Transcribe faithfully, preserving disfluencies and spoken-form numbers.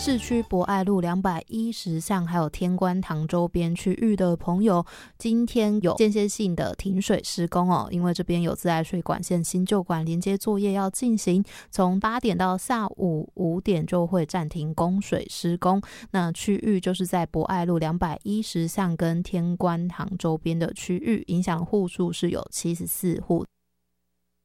市区博爱路两百一十巷还有天官塘周边区域的朋友，今天有间歇性的停水施工哦，因为这边有自来水管线新旧管连接作业要进行，从八点到下午五点就会暂停供水施工。那区域就是在博爱路两百一十巷跟天官塘周边的区域，影响户数是有七十四户。